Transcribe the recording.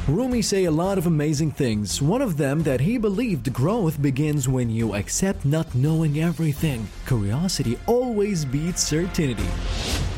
Rumi say a lot of amazing things. One of them that he believed growth begins when you accept not knowing everything. Curiosity always beats certainty.